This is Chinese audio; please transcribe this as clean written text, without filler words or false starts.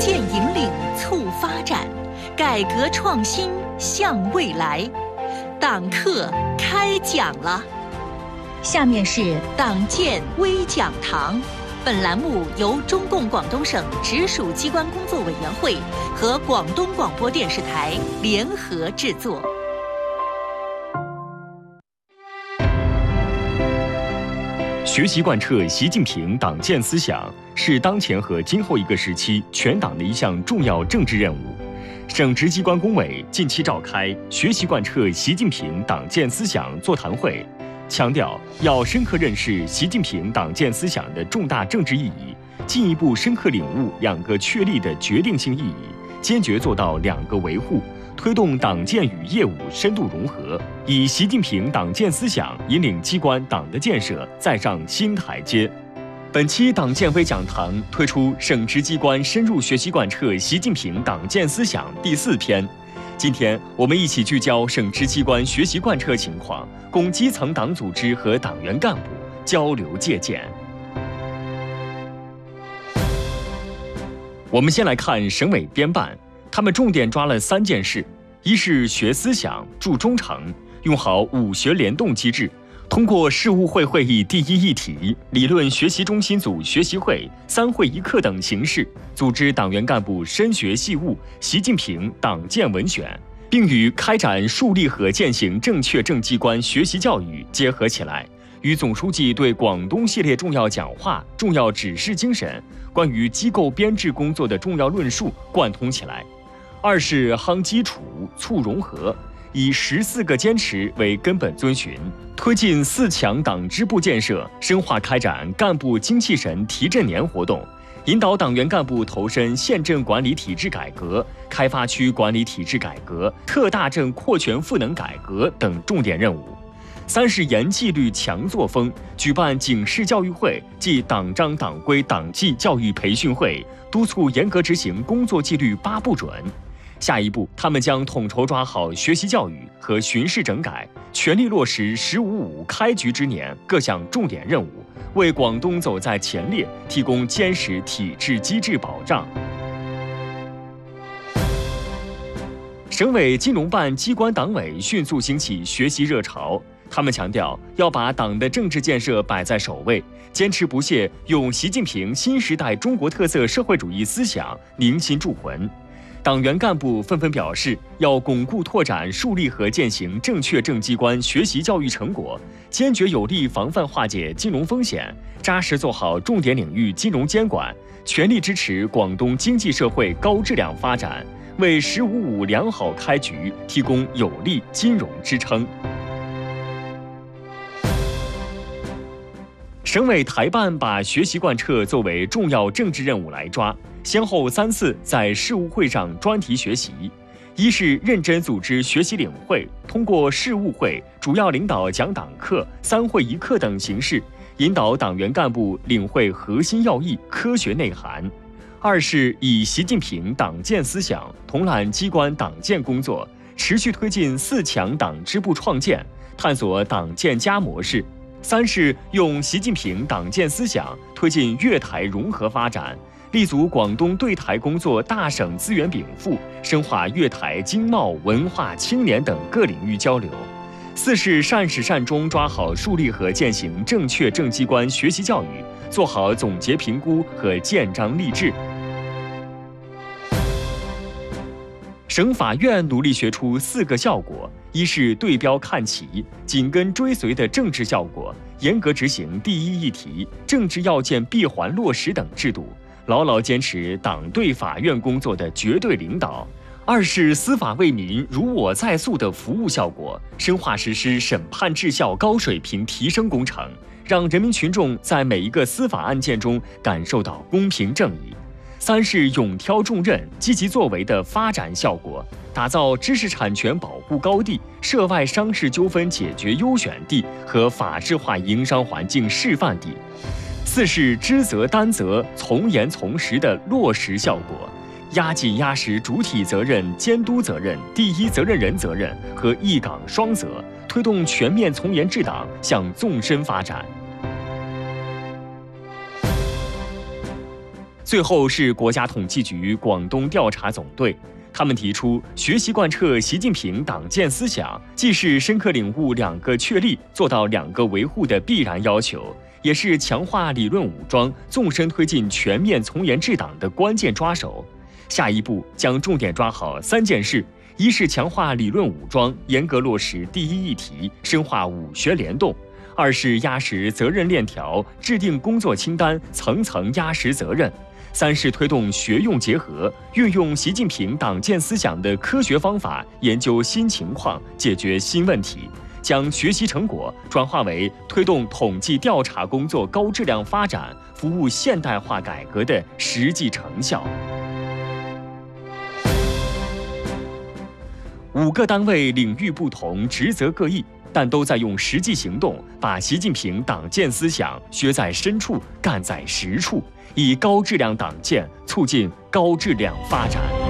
建引领促发展，改革创新向未来。党课开讲了。下面是党建微讲堂。本栏目由中共广东省直属机关工作委员会和广东广播电视台联合制作。 学习贯彻习近平党建思想是当前和今后一个时期全党的一项重要政治任务。省直机关工委近期召开学习贯彻习近平党建思想座谈会，强调要深刻认识习近平党建思想的重大政治意义，进一步深刻领悟两个确立的决定性意义，坚决做到两个维护，推动党建与业务深度融合，以习近平党建思想引领机关党的建设再上新台阶。本期党建微讲堂推出省直机关深入学习贯彻习近平党建思想第4篇。今天我们一起聚焦省直机关学习贯彻情况，供基层党组织和党员干部交流借鉴。我们先来看省委编办，他们重点抓了3件事：一是学思想、助忠诚，用好5学联动机制，通过事务会会议第一议题、理论学习中心组学习会、3会1课等形式，组织党员干部深学细悟习近平党建文选，并与开展树立和践行正确政机关学习教育结合起来，与总书记对广东系列重要讲话、重要指示精神、关于机构编制工作的重要论述贯通起来。二是夯基础、促融合，以14个坚持为根本遵循，推进4强党支部建设，深化开展干部精气神提振年活动，引导党员干部投身县镇管理体制改革、开发区管理体制改革、特大镇扩权赋能改革等重点任务。三是严纪律强作风，举办警示教育会暨党章党规党纪教育培训会，督促严格执行工作纪律8不准。下一步，他们将统筹抓好学习教育和巡视整改，全力落实“15.5”开局之年各项重点任务，为广东走在前列提供坚实体制机制保障。省委金融办机关党委迅速兴起学习热潮，他们强调要把党的政治建设摆在首位，坚持不懈用习近平新时代中国特色社会主义思想凝心铸魂。党员干部纷纷表示，要巩固拓展树立和践行正确政机关学习教育成果，坚决有力防范化解金融风险，扎实做好重点领域金融监管，全力支持广东经济社会高质量发展，为“15.5”良好开局提供有力金融支撑。省委台办把学习贯彻作为重要政治任务来抓，先后3次在事务会上专题学习。一是认真组织学习领会，通过事务会、主要领导讲党课、3会1课等形式，引导党员干部领会核心要义、科学内涵。二是以习近平党建思想统揽机关党建工作，持续推进4强党支部创建，探索党建+模式。三是用习近平党建思想推进粤台融合发展，立足广东对台工作大省资源禀赋，深化粤台经贸、文化、青年等各领域交流。四是善始善终抓好树立和践行正确政机关学习教育，做好总结评估和建章立制。省法院努力学出4个效果：一是对标看齐，紧跟追随的政治效果，严格执行第一议题、政治要件闭环落实等制度，牢牢坚持党对法院工作的绝对领导；二是司法为民、如我在诉的服务效果，深化实施审判质效高水平提升工程，让人民群众在每一个司法案件中感受到公平正义。三是勇挑重任、积极作为的发展效果，打造知识产权保护高地、涉外商事纠纷解决优选地和法治化营商环境示范地。四是知责担责、从严从实的落实效果，压紧压实主体责任、监督责任、第一责任人责任和一岗双责，推动全面从严治党向纵深发展。 最后是国家统计局广东调查总队，他们提出学习贯彻习近平党建思想，既是深刻领悟2个确立、做到2个维护的必然要求，也是强化理论武装、纵深推进全面从严治党的关键抓手。下一步将重点抓好3件事：一是强化理论武装，严格落实第一议题，深化武学联动；二是压实责任链条，制定工作清单，层层压实责任；三是推动学用结合，运用习近平党建思想的科学方法，研究新情况，解决新问题，将学习成果转化为推动统计调查工作高质量发展、服务现代化改革的实际成效。5个单位领域不同，职责各异，但都在用实际行动把习近平党建思想学在深处、干在实处，以高质量党建促进高质量发展。